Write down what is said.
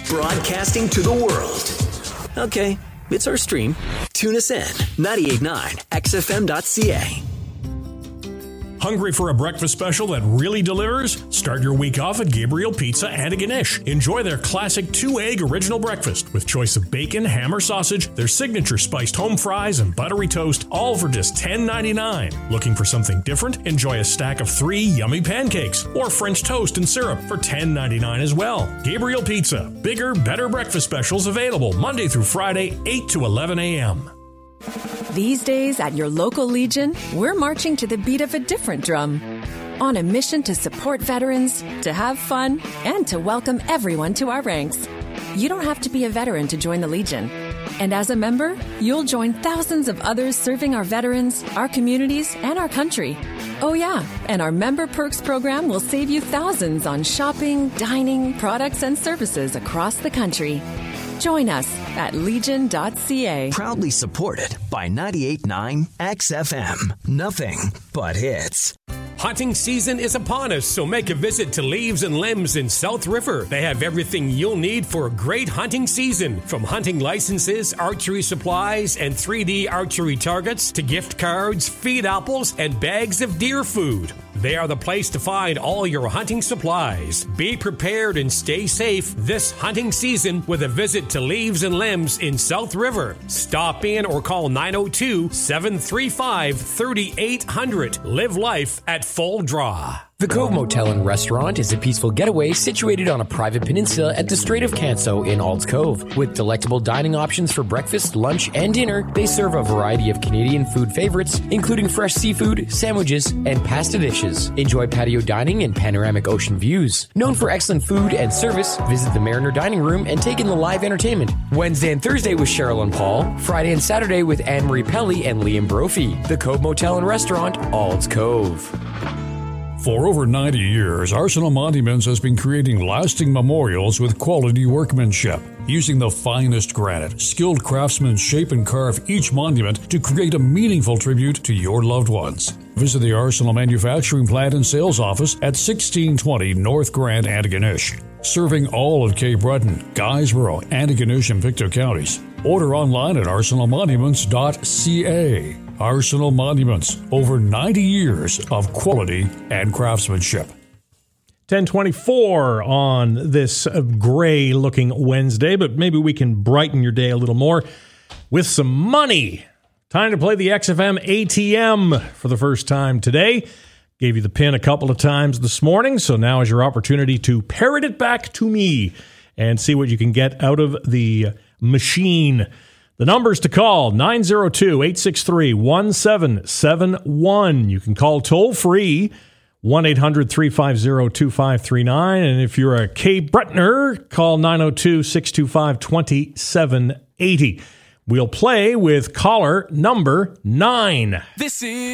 broadcasting to the world. Okay, it's our stream. Tune us in, 98.9xfm.ca. Hungry for a breakfast special that really delivers? Start your week off at Gabriel Pizza Antigonish. Enjoy their classic 2-egg original breakfast with choice of bacon, ham, or sausage, their signature spiced home fries, and buttery toast, all for just $10.99. Looking for something different? Enjoy a stack of 3 yummy pancakes or French toast and syrup for $10.99 as well. Gabriel Pizza. Bigger, better breakfast specials available Monday through Friday, 8 to 11 a.m. These days at your local Legion, we're marching to the beat of a different drum. On a mission to support veterans, to have fun, and to welcome everyone to our ranks. You don't have to be a veteran to join the Legion. And as a member, you'll join thousands of others serving our veterans, our communities, and our country. Oh yeah, and our Member Perks program will save you thousands on shopping, dining, products, and services across the country. Join us at legion.ca. Proudly supported by 98.9 XFM. Nothing but hits. Hunting season is upon us, so make a visit to Leaves and Limbs in South River. They have everything you'll need for a great hunting season, from hunting licenses, archery supplies, and 3D archery targets to gift cards, feed apples, and bags of deer food. They are the place to find all your hunting supplies. Be prepared and stay safe this hunting season with a visit to Leaves and Limbs in South River. Stop in or call 902-735-3800. Live life at full draw. The Cove Motel and Restaurant is a peaceful getaway situated on a private peninsula at the Strait of Canso in Ald's Cove. With delectable dining options for breakfast, lunch, and dinner, they serve a variety of Canadian food favorites, including fresh seafood, sandwiches, and pasta dishes. Enjoy patio dining and panoramic ocean views. Known for excellent food and service, visit the Mariner Dining Room and take in the live entertainment. Wednesday and Thursday with Cheryl and Paul. Friday and Saturday with Anne-Marie Pelly and Liam Brophy. The Cove Motel and Restaurant, Ald's Cove. For over 90 years, Arsenal Monuments has been creating lasting memorials with quality workmanship. Using the finest granite, skilled craftsmen shape and carve each monument to create a meaningful tribute to your loved ones. Visit the Arsenal Manufacturing Plant and Sales Office at 1620 North Grand, Antigonish. Serving all of Cape Breton, Guysborough, Antigonish, and Pictou counties. Order online at arsenalmonuments.ca. Arsenal Monuments, over 90 years of quality and craftsmanship. 10:24 on this gray-looking Wednesday, but maybe we can brighten your day a little more with some money. Time to play the XFM ATM for the first time today. Gave you the pin a couple of times this morning, so now is your opportunity to parrot it back to me and see what you can get out of the machine. The numbers to call, 902-863-1771. You can call toll-free, 1-800-350-2539. And if you're a Cape Bretoner, call 902-625-2780. We'll play with caller number 9. This is